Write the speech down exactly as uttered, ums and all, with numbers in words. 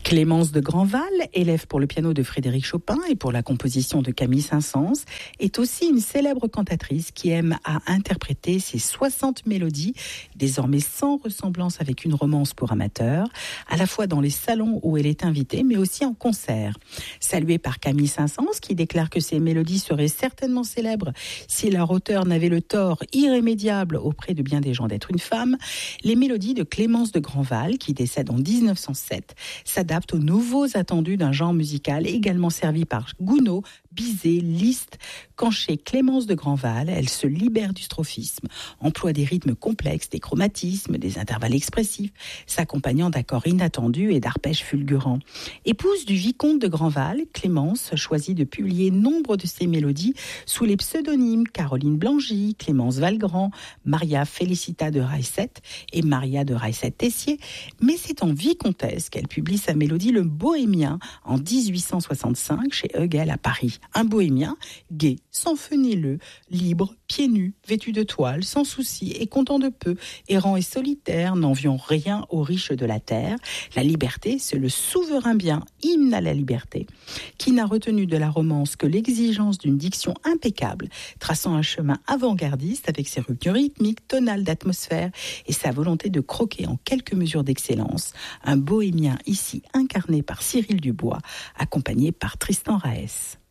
Clémence de Grandval, élève pour le piano de Frédéric Chopin et pour la composition de Camille Saint-Saëns, est aussi une célèbre cantatrice qui aime à interpréter ses soixante mélodies, désormais sans ressemblance avec une romance pour amateurs, à la fois dans les salons où elle est invitée, mais aussi en concert. Saluée par Camille Saint-Saëns, qui déclare que ses mélodies seraient certainement célèbres si leur auteur n'avait le tort irrémédiable auprès de bien des gens d'être une femme, les mélodies de Clémence de Grandval, qui décède en dix-neuf cent sept, s'adaptent aux nouveaux attendus d'un genre musical également servi par Gounod, Bizet, Liszt, quand chez Clémence de Grandval, elle se libère du strophisme, emploie des rythmes complexes, des chromatismes, des intervalles expressifs, s'accompagnant d'accords inattendus et d'arpèges fulgurants. Épouse du vicomte de Grandval, Clémence choisit de publier nombre de ses mélodies sous les pseudonymes Caroline Blangy, Clémence Valgrand, Maria Félicita de Raisset et Maria de Raisset-Tessier, mais c'est en vicomtesse qu'elle publie sa mélodie Le Bohémien en dix-huit cent soixante-cinq chez Hegel à Paris. Un bohémien, gai, sans feu ni lieu, libre, pieds nus, vêtu de toile, sans souci et content de peu, errant et solitaire, n'enviant rien aux riches de la terre. La liberté, c'est le souverain bien, hymne à la liberté, qui n'a retenu de la romance que l'exigence d'une diction impeccable, traçant un chemin avant-gardiste avec ses ruptures rythmiques, tonales, d'atmosphère et sa volonté de croquer en quelques mesures d'excellence. Un bohémien ici incarné par Cyril Dubois, accompagné par Tristan Raès.